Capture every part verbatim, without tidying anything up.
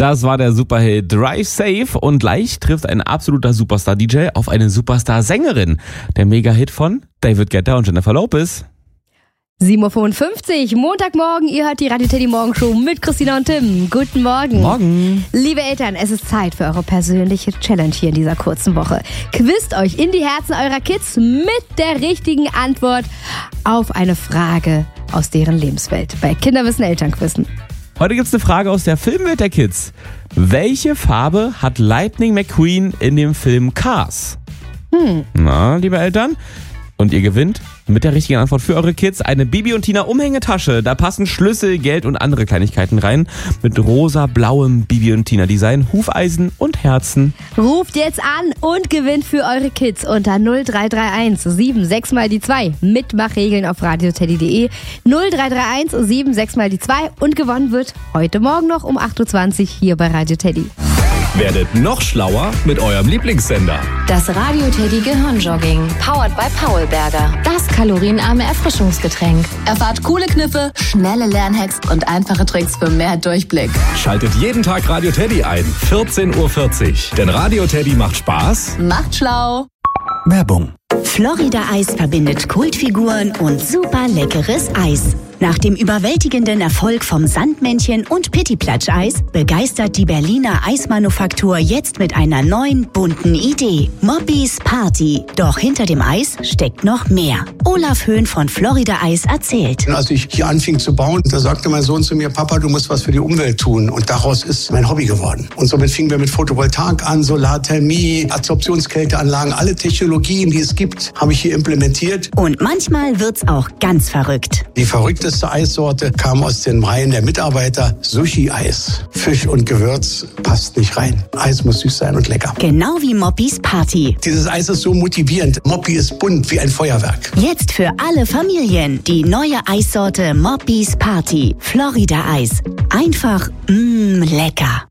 Das war der Superhit Drive Safe und gleich trifft ein absoluter Superstar-D J auf eine Superstar-Sängerin. Der Mega-Hit von David Guetta und Jennifer Lopez. sieben Uhr fünfundfünfzig, Montagmorgen, ihr hört die Radio Teddy Morgenshow mit Christina und Tim. Guten Morgen. Morgen. Liebe Eltern, es ist Zeit für eure persönliche Challenge hier in dieser kurzen Woche. Quizzt euch in die Herzen eurer Kids mit der richtigen Antwort auf eine Frage aus deren Lebenswelt. Bei Kinderwissen Elternquizzen. Heute gibt's eine Frage aus der Filmwelt der Kids. Welche Farbe hat Lightning McQueen in dem Film Cars? Hm. Na, liebe Eltern? Und ihr gewinnt mit der richtigen Antwort für eure Kids eine Bibi und Tina Umhängetasche. Da passen Schlüssel, Geld und andere Kleinigkeiten rein. Mit rosa-blauem Bibi und Tina Design, Hufeisen und Herzen. Ruft jetzt an und gewinnt für eure Kids unter null drei drei eins sieben sechs mal die zwei. Mitmachregeln auf radioteddy punkt de. null drei drei eins sieben sechs mal die zwei. Und gewonnen wird heute Morgen noch um acht Uhr zwanzig hier bei Radio Teddy. Werdet noch schlauer mit eurem Lieblingssender. Das Radio Teddy Gehirnjogging, powered by Paulberger. Das kalorienarme Erfrischungsgetränk. Erfahrt coole Kniffe, schnelle Lernhacks und einfache Tricks für mehr Durchblick. Schaltet jeden Tag Radio Teddy ein, vierzehn Uhr vierzig. Denn Radio Teddy macht Spaß. Macht schlau. Werbung. Florida Eis verbindet Kultfiguren und super leckeres Eis. Nach dem überwältigenden Erfolg vom Sandmännchen und Pittiplatsch-Eis begeistert die Berliner Eismanufaktur jetzt mit einer neuen, bunten Idee. Moppis Party. Doch hinter dem Eis steckt noch mehr. Olaf Höhn von Florida Eis erzählt. Als ich hier anfing zu bauen, da sagte mein Sohn zu mir, Papa, du musst was für die Umwelt tun. Und daraus ist mein Hobby geworden. Und somit fingen wir mit Photovoltaik an, Solarthermie, Adsorptionskälteanlagen, alle Technologien, die es gibt, habe ich hier implementiert. Und manchmal wird's auch ganz verrückt. Die verrückteste Eissorte kam aus den Reihen der Mitarbeiter. Sushi-Eis. Fisch und Gewürz passt nicht rein. Eis muss süß sein und lecker. Genau wie Moppis Party. Dieses Eis ist so motivierend. Moppi ist bunt wie ein Feuerwerk. Jetzt für alle Familien die neue Eissorte Moppis Party. Florida Eis. Einfach, mmm, lecker.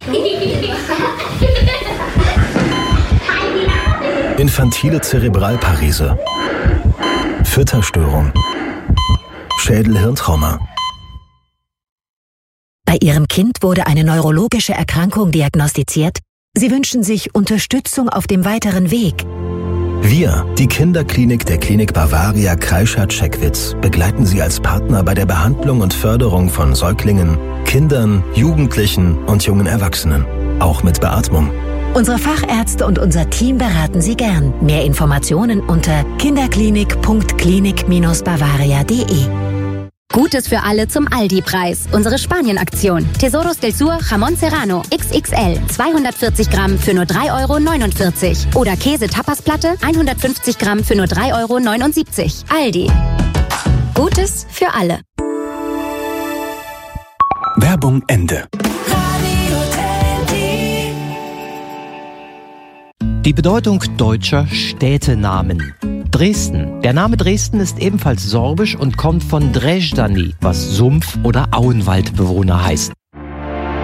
Infantile Zerebralparese. Fütterstörung. Schädel-Hirntrauma. Bei Ihrem Kind wurde eine neurologische Erkrankung diagnostiziert. Sie wünschen sich Unterstützung auf dem weiteren Weg. Wir, die Kinderklinik der Klinik Bavaria Kreischer-Checkwitz, begleiten Sie als Partner bei der Behandlung und Förderung von Säuglingen, Kindern, Jugendlichen und jungen Erwachsenen. Auch mit Beatmung. Unsere Fachärzte und unser Team beraten Sie gern. Mehr Informationen unter kinderklinik punkt klinik Bindestrich bavaria punkt de. Gutes für alle zum Aldi-Preis. Unsere Spanien-Aktion. Tesoros del Sur Jamón Serrano X X L. zweihundertvierzig Gramm für nur drei Euro neunundvierzig. Oder Käse-Tapas-Platte hundertfünfzig Gramm für nur drei Euro neunundsiebzig. Aldi. Gutes für alle. Werbung Ende. Die Bedeutung deutscher Städtenamen. Dresden. Der Name Dresden ist ebenfalls sorbisch und kommt von Dreždani, was Sumpf- oder Auenwaldbewohner heißt.